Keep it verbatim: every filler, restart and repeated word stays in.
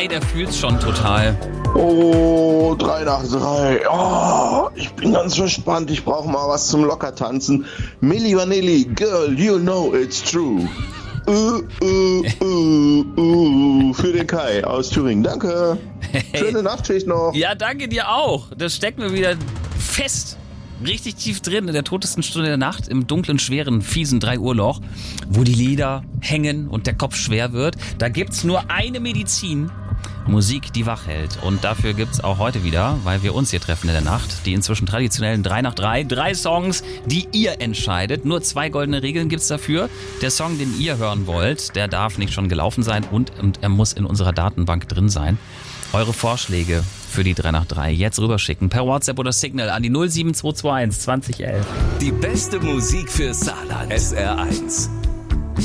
drei, der fühlt's schon total. Oh, drei nach drei. Oh, ich bin ganz verspannt. Ich brauche mal was zum Lockertanzen. Milli Vanilli, girl, you know it's true. Uh, uh, uh, uh, für den Kai aus Thüringen. Danke. Schöne Nachtschicht noch. Ja, danke dir auch. Das steckt mir wieder fest. Richtig tief drin in der totesten Stunde der Nacht, im dunklen, schweren, fiesen drei Uhr Loch, wo die Lider hängen und der Kopf schwer wird. Da gibt's nur eine Medizin. Musik, die wach hält. Und dafür gibt's auch heute wieder, weil wir uns hier treffen in der Nacht, die inzwischen traditionellen drei nach drei. Drei Songs, die ihr entscheidet. Nur zwei goldene Regeln gibt's dafür. Der Song, den ihr hören wollt, der darf nicht schon gelaufen sein und, und er muss in unserer Datenbank drin sein. Eure Vorschläge für die drei nach drei jetzt rüberschicken per WhatsApp oder Signal an die null sieben zwei zwei eins zwanzig elf. Die beste Musik für Saarland. S R eins.